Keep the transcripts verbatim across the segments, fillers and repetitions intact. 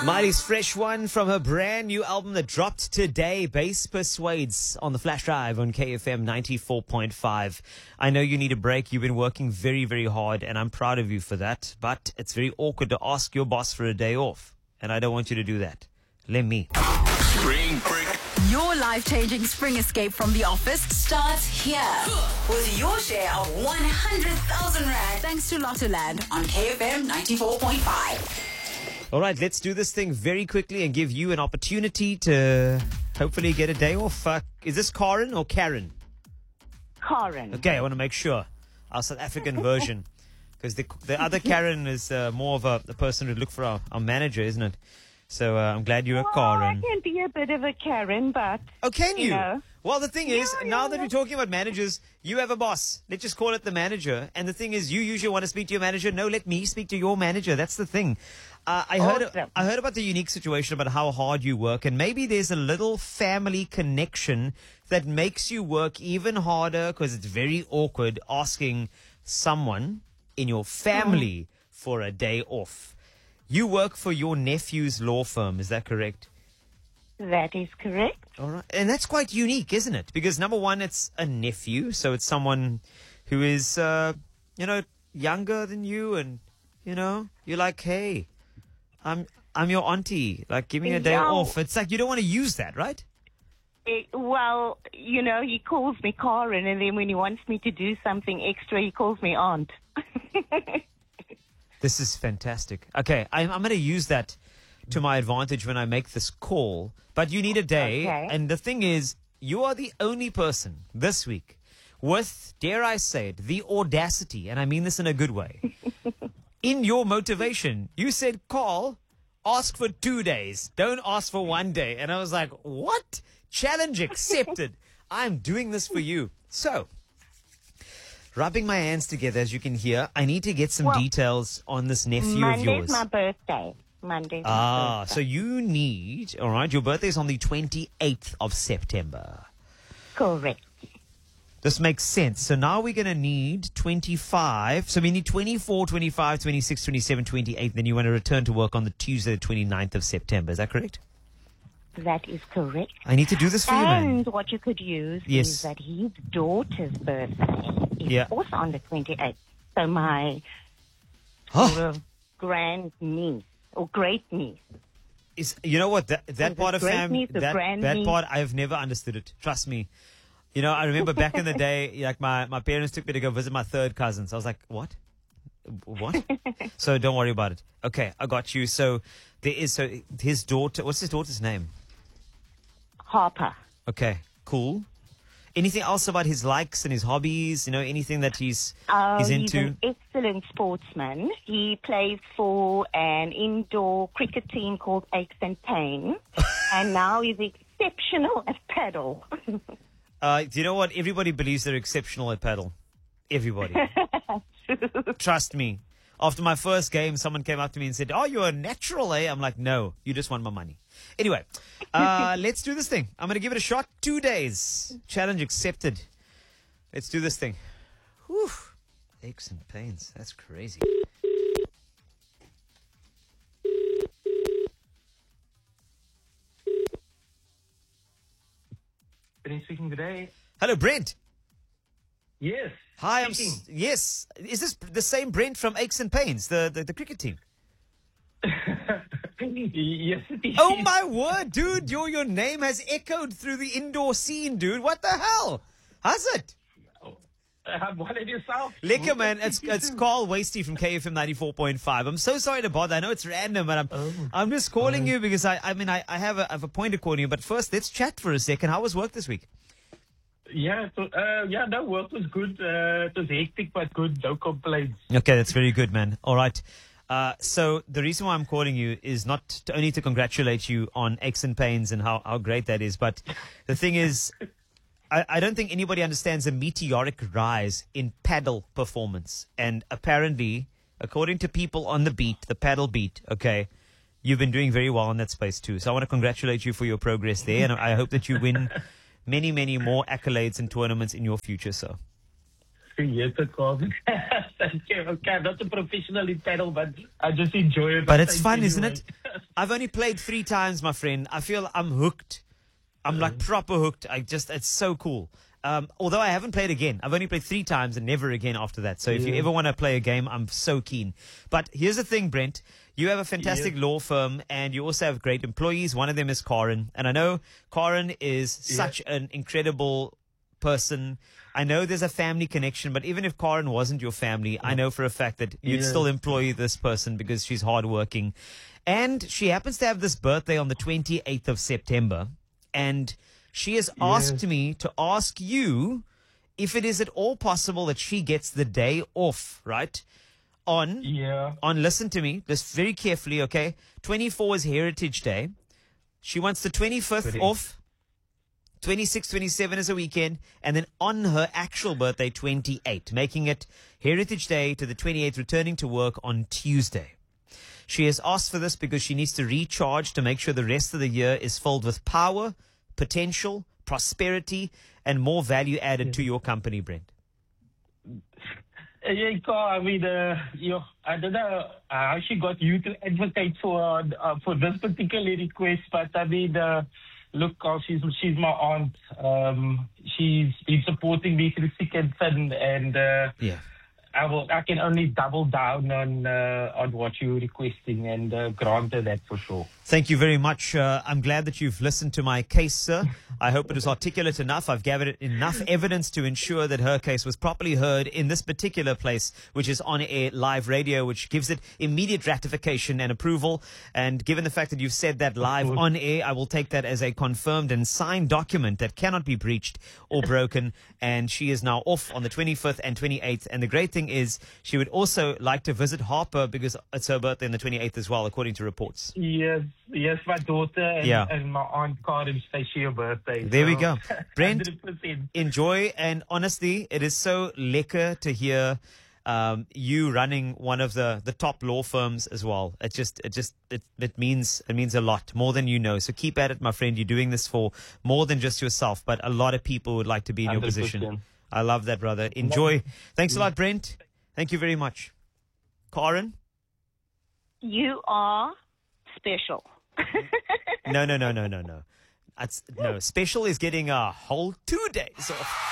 Miley's fresh one from her brand new album that dropped today, Bass Persuades, on the flash drive on K F M ninety-four point five. I know you need a break. You've been working very, very hard, and I'm proud of you for that. But it's very awkward to ask your boss for a day off, and I don't want you to do that. Let me. Spring Break. Your life-changing spring escape from the office starts here with your share of one hundred thousand rand thanks to Lottoland on K F M ninety-four point five. All right, let's do this thing very quickly and give you an opportunity to hopefully get a day off. Uh, is this Karen or Karen? Karen. Okay, I want to make sure. Our South African version. Because the the other Karen is uh, more of a, a person who'd look for our, our manager, isn't it? So uh, I'm glad you're a Well, Karen. I can be a bit of a Karen, but Oh, can you? you know. Well, the thing is, Yeah, now yeah, that yeah. we're talking about managers, you have a boss. Let's just call it the manager. And the thing is, you usually want to speak to your manager. No, let me speak to your manager. That's the thing. Uh, I heard Awesome. I heard about the unique situation about how hard you work, and maybe there's a little family connection that makes you work even harder because it's very awkward asking someone in your family for a day off. You work for your nephew's law firm, is that correct? that is correct. All right. And that's quite unique, isn't it? Because number one, it's a nephew. So it's someone who is, uh, you know, younger than you. And, you know, you're like, hey, I'm I'm your auntie. Like, give me a day Yeah. off. It's like you don't want to use that, right? It, well, you know, he calls me Karen, and then when he wants me to do something extra, he calls me aunt. This is fantastic. Okay. I'm, I'm going to use that to my advantage when I make this call. But you need a day. Okay. And the thing is, you are the only person this week with, dare I say it, the audacity, and I mean this in a good way, in your motivation. You said, Carl, ask for two days. Don't ask for one day. And I was like, what? Challenge accepted. I'm doing this for you. So, rubbing my hands together, as you can hear, I need to get some Well, details on this nephew of Monday's yours. my birthday. Monday's my Ah, birthday. so you need, all right, your birthday is on the twenty-eighth of September. Correct. This makes sense. So now we're going to need twenty-five. So we need twenty-four, twenty-five, twenty-six, twenty-seven, twenty-eight. Then you want to return to work on the Tuesday, the twenty-ninth of September. Is that correct? That is correct. I need to do this for you, man. And what you could use Yes. is that his daughter's birthday is Yeah. also on the twenty-eighth. So my Oh, sort of grand niece or great niece. is, you know what? That, that Is it part of great fam, niece or that, grand that niece? part, I've never understood it. Trust me. You know, I remember back in the day, like my, my parents took me to go visit my third cousin. So I was like, what? What? So don't worry about it. Okay, I got you. So there is, so his daughter, what's his daughter's name? Harper. Okay, cool. Anything else about his likes and his hobbies? You know, anything that he's Oh, he's he's into? an excellent sportsman. He plays for an indoor cricket team called Aches and Pains, and now he's exceptional at paddle. Uh, do you know what? Everybody believes they're exceptional at paddle. Everybody. Trust me. After my first game, someone came up to me and said, "Oh, you're a natural, eh?" I'm like, "No, you just want my money." Anyway, uh, let's do this thing. I'm going to give it a shot. Two days. Challenge accepted. Let's do this thing. Whew. Aches and pains. That's crazy. Been speaking today. Hello, Brent. Yes. Hi, I'm speaking. s- yes. Is this the same Brent from Aches and Pains, the, the, the cricket team? Yes, it is. Oh my word, dude! Your your name has echoed through the indoor scene, dude. What the hell? How's it? Uh, what it yourself? Lekker, man. It's it's Carl Wasty from K F M ninety-four point five. I'm so sorry to bother. I know it's random, but I'm Oh. I'm just calling you because I I mean I, I have a I have a point to call you. But first, let's chat for a second. How was work this week? Yeah, so, uh, yeah, no, work was good. Uh, it was hectic, but good. No complaints. Okay, that's very good, man. All right. Uh, so the reason why I'm calling you is not to, only to congratulate you on Aches and Pains and how, how great that is, but the thing is, I, I don't think anybody understands the meteoric rise in paddle performance. And apparently, according to people on the beat, the paddle beat, okay, you've been doing very well in that space too. So I want to congratulate you for your progress there, and I hope that you win many, many more accolades and tournaments in your future, sir. Yes, of course. Thank you. Okay, I'm not a professional in paddle, but I just enjoy it. But it's Thank fun, you isn't anyway. it? I've only played three times, my friend. I feel I'm hooked. I'm like proper hooked. I just, it's so cool. Um, although I haven't played again. I've only played three times and never again after that. So if you ever want to play a game, I'm so keen. But here's the thing, Brent. You have a fantastic Yeah. law firm and you also have great employees. One of them is Karen. And I know Karen is such an incredible person. I know there's a family connection, but even if Karen wasn't your family, I know for a fact that you'd Yeah. still employ this person because she's hardworking. And she happens to have this birthday on the twenty-eighth of September. And she has asked me to ask you if it is at all possible that she gets the day off, right? On, Yeah. on, listen to me, listen very carefully, okay? twenty-four is Heritage Day. She wants the twenty-fifth Correct. off. twenty-six, twenty-seven is a weekend, and then on her actual birthday, twenty-eight, making it Heritage Day to the twenty-eighth, returning to work on Tuesday. She has asked for this because she needs to recharge to make sure the rest of the year is filled with power, potential, prosperity, and more value added to your company, Brent. Uh, Yeah, Carl, I mean, uh, you know, I don't know how she got you to advocate for uh, for this particular request, but I mean, uh, look, Carl, she's she's my aunt. Um, she's been supporting me through thick and thin, and uh, Yeah. I will. I can only double down on uh, on what you're requesting, and uh, grant her that for sure. Thank you very much. Uh, I'm glad that you've listened to my case, sir. I hope it was articulate enough. I've gathered enough evidence to ensure that her case was properly heard in this particular place, which is on air live radio, which gives it immediate ratification and approval. And given the fact that you've said that live on air, I will take that as a confirmed and signed document that cannot be breached or broken. And she is now off on the twenty-fifth and twenty-eighth. And the great thing is she would also like to visit Harper because it's her birthday on the twenty-eighth as well, according to reports. Yes, yes, my daughter and, Yeah. and my aunt Karen say she her birthday. There we so go. Brent, one hundred percent. enjoy. And honestly, it is so lekker to hear um, you running one of the, the top law firms as well. It just, it just, it, it means, it means a lot more than you know. So keep at it, my friend. You're doing this for more than just yourself, but a lot of people would like to be in your one hundred position. percent. I love that, brother. Enjoy. Thanks a lot, Brent. Thank you very much. Karen? You are special. No, no, no, no, no, no. That's, no, special is getting a whole two days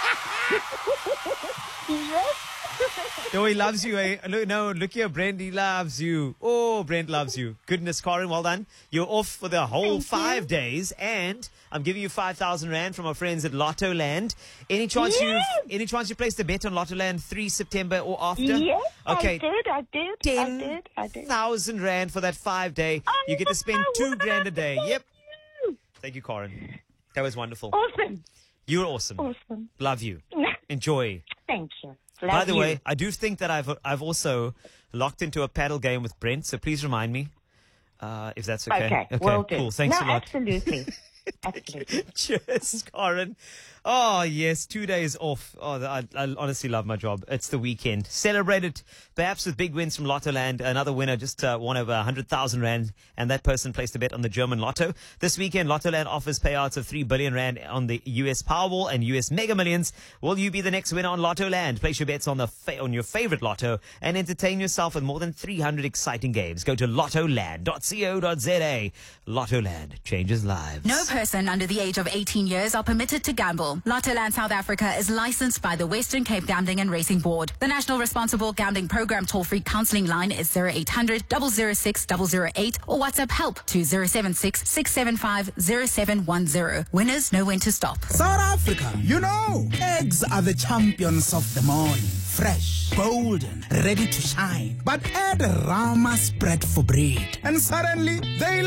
off. No, he loves you. Eh? Look, no, look here, Brent. He loves you. Oh, Brent loves you. Goodness, Karen, well done. You're off for the whole Thank five you. days, and I'm giving you five thousand rand from our friends at Lotto Land. Any chance you, Yes. any chance you placed a bet on Lotto Land three September or after? Yes, Okay. I did, I did, I Ten did, I did. thousand rand for that five day. Oh, You get to spend my two word, grand a day. thank Yep. you. Thank you, Karen. That was wonderful. Awesome, You're awesome. awesome. Love you. Enjoy. Thank you. By Love the you. way, I do think that I've I've also locked into a paddle game with Brent, so please remind me uh, if that's okay. Okay, will do. Cool. Thanks no, a lot. absolutely. Absolutely. Cheers, Karen. Oh, yes, two days off. Oh, I, I honestly love my job. It's the weekend. Celebrate it, perhaps with big wins from Lotto Land. Another winner just uh, won over one hundred thousand rand, and that person placed a bet on the German Lotto. This weekend, Lotto Land offers payouts of three billion rand on the U S Powerball and U S Mega Millions. Will you be the next winner on Lotto Land? Place your bets on the fa- on your favorite lotto and entertain yourself with more than three hundred exciting games. Go to lotto land dot co dot za. Lotto Land changes lives. No person under the age of eighteen years are permitted to gamble. Lottoland South Africa is licensed by the Western Cape Gambling and Racing Board. The National Responsible Gambling Program toll-free counseling line is zero eight hundred, zero zero six, zero zero eight or WhatsApp help to zero seven six, six seven five, zero seven one zero. Winners know when to stop. South Africa, you know, eggs are the champions of the morning. Fresh, golden, ready to shine. But add a Rama spread for bread, and suddenly they